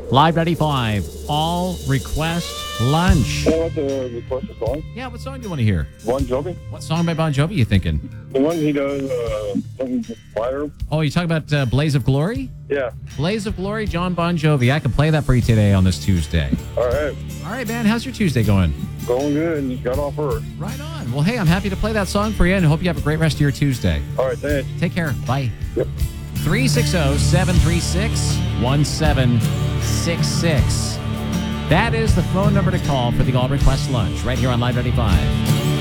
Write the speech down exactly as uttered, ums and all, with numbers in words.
Live ninety-five, all request lunch. I want to request a song. Yeah, what song do you want to hear? Bon Jovi. What song by Bon Jovi you thinking? The one he does, uh, something fire. Oh, you talking about uh, Blaze of Glory? Yeah. Blaze of Glory, John Bon Jovi. I can play that for you today on this Tuesday. All right. All right, man. How's your Tuesday going? Going good. And got off early. Right on. Well, hey, I'm happy to play that song for you and hope you have a great rest of your Tuesday. All right. Thanks. Take care. Bye. Yep. three six zero, seven three six, one seven six six. That is the phone number to call for the All Request Lunch right here on Live ninety-five.